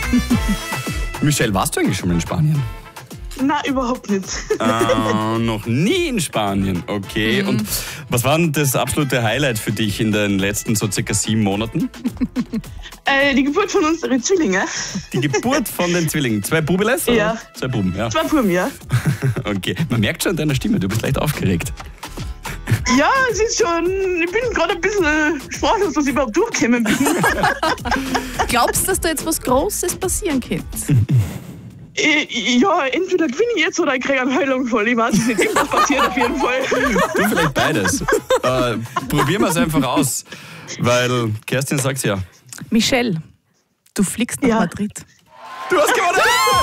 Michelle, warst du eigentlich schon mal in Spanien? Na, überhaupt nicht. Noch nie in Spanien, okay. Und was war denn das absolute Highlight für dich in den letzten so circa 7 Monaten? Die Geburt von unseren Zwillingen. Die Geburt von den Zwillingen. 2 Bubeles? Ja. 2 Buben, ja. 2 Buben, ja. Okay, man merkt schon an deiner Stimme, du bist leicht aufgeregt. Ja, es ist schon, ich bin gerade ein bisschen sprachlos, dass ich überhaupt durchgekommen bin. Glaubst du, dass da jetzt was Großes passieren könnte? Ja, entweder gewinne ich jetzt oder ich kriege einen Heulungfall. Ich weiß es nicht, irgendwas passiert auf jeden Fall. Du, vielleicht beides. Probieren wir es einfach aus, weil Kerstin sagt ja. Michelle, du fliegst nach Ja. Madrid. Du hast gewonnen!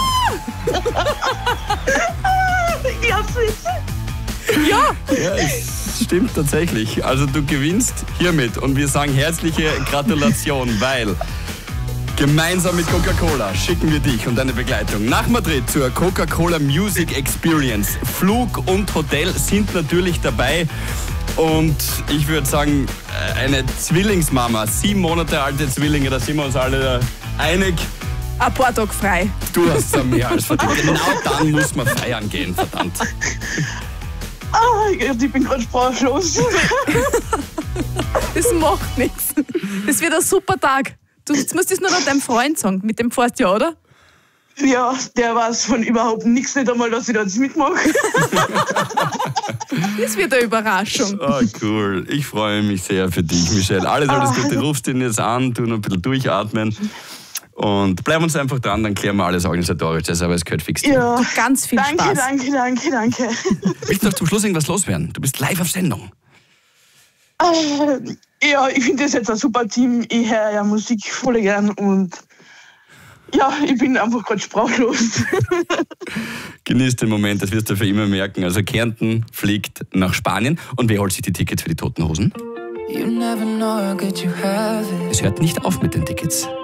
Ich glaub's nicht. Ja! Ja, es stimmt tatsächlich. Also du gewinnst hiermit und wir sagen herzliche Gratulation, weil gemeinsam mit Coca-Cola schicken wir dich und deine Begleitung nach Madrid zur Coca-Cola Music Experience. Flug und Hotel sind natürlich dabei. Und ich würde sagen, eine Zwillingsmama, 7 Monate alte Zwillinge, da sind wir uns alle einig. Ein paar Tage frei. Du hast es mehr als verdient. Genau dann muss man feiern gehen, verdammt. Ich bin gerade sprachlos. Das macht nichts. Das wird ein super Tag. Du musst das nur noch deinem Freund sagen, mit dem fährst du ja, oder? Ja, der weiß von überhaupt nichts, nicht einmal, dass ich da jetzt mitmache. Das wird eine Überraschung. Oh, cool. Ich freue mich sehr für dich, Michelle. Alles Gute. Rufst ihn jetzt an, tu noch ein bisschen durchatmen. Und bleiben uns einfach dran, dann klären wir alles Organisatorisches, aber es gehört fix. Ja. Ganz viel Spaß. Danke. Willst du noch zum Schluss irgendwas loswerden? Du bist live auf Sendung. Ja, ich finde das jetzt ein super Team. Ich höre ja Musik voll gern und ja, ich bin einfach gerade sprachlos. Genieß den Moment, das wirst du für immer merken. Also Kärnten fliegt nach Spanien. Und wer holt sich die Tickets für die Toten Hosen? Es hört nicht auf mit den Tickets.